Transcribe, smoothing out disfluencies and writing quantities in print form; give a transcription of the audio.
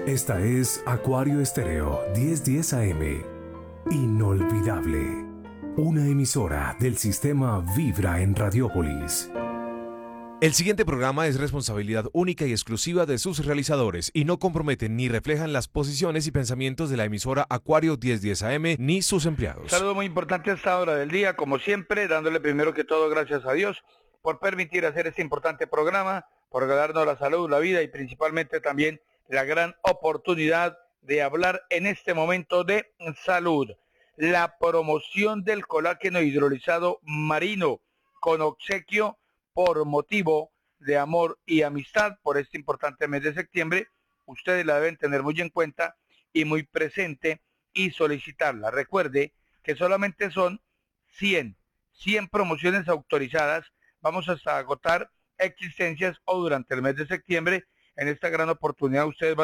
Esta es Acuario Estéreo 1010 AM. Inolvidable. Una emisora del sistema Vibra en Radiópolis. El siguiente programa es responsabilidad única y exclusiva de sus realizadores y no comprometen ni reflejan las posiciones y pensamientos de la emisora Acuario 1010 AM ni sus empleados. Saludo muy importante a esta hora del día, como siempre, dándole primero que todo gracias a Dios por permitir hacer este importante programa, por regalarnos la salud, la vida y principalmente también la gran oportunidad de hablar en este momento de salud. La promoción del colágeno hidrolizado marino con obsequio por motivo de amor y amistad por este importante mes de septiembre, ustedes la deben tener muy en cuenta y muy presente y solicitarla. Recuerde que solamente son 100 promociones autorizadas. Vamos hasta agotar existencias o durante el mes de septiembre. En esta gran oportunidad ustedes van